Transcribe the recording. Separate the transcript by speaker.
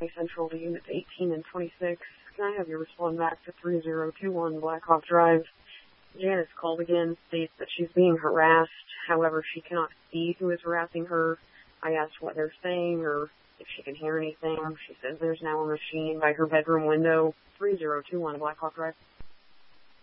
Speaker 1: Central to Units 18 and 26. Can I have you respond back to 3021 Blackhawk Drive? Janice called again, states that she's being harassed. However, she cannot see who is harassing her. I asked what they're saying or if she can hear anything. She says there's now a machine by her bedroom window. 3021 Blackhawk Drive.